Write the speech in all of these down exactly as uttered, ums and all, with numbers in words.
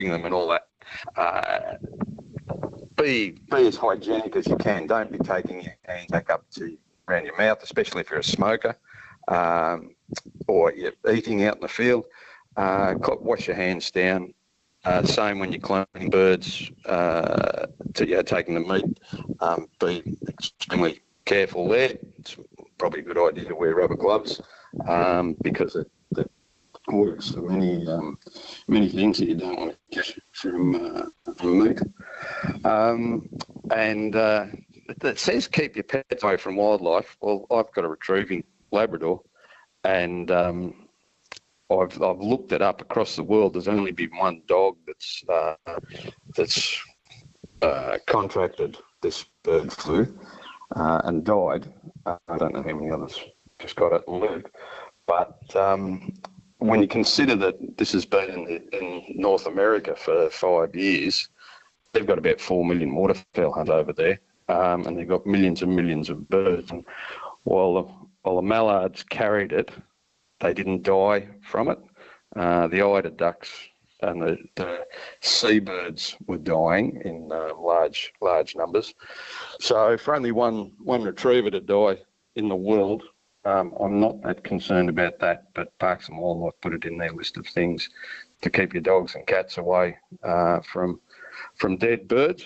them and all that. Uh, be be as hygienic as you can. Don't be taking your hands back up to around your mouth, especially if you're a smoker, um, or you're eating out in the field. Uh, wash your hands down. Uh, same when you're cloning birds, uh, to, you know, taking the meat. Um, be extremely careful there. It's probably a good idea to wear rubber gloves, um, because it, it works for many um, many things that you don't want to catch from, uh, from meat. Um, and uh, it says keep your pets away from wildlife. Well, I've got a retrieving Labrador, and um, I've I've looked it up across the world. There's only been one dog that's uh, that's uh, contracted this bird flu uh, and died. Uh, I don't know how many others just got it and lived. But um, when you consider that this has been in, the, in North America for five years, they've got about four million waterfowl hunt over there, um, and they've got millions and millions of birds. And while the, while the mallards carried it, they didn't die from it. Uh, the eider ducks and the, the seabirds were dying in uh, large large numbers. So for only one one retriever to die in the world, um, I'm not that concerned about that. But Parks and Wildlife put it in their list of things to keep your dogs and cats away uh, from from dead birds.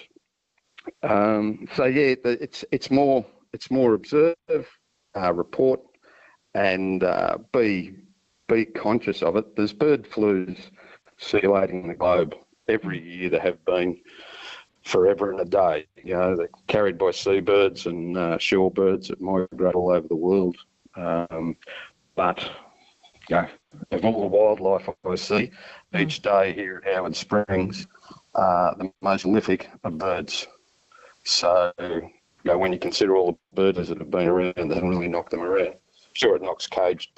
Um, so yeah, it's it's more it's more observe, uh, report, and uh, be be conscious of it. There's bird flus circulating the globe every year. There have been forever and a day. You know, they're carried by seabirds and uh, shorebirds that migrate all over the world. Um, but you know, of all the wildlife I see each day here at Howard Springs, uh, the most prolific are birds. So, you know, when you consider all the birds that have been around, they haven't really knocked them around. Sure, it knocks caged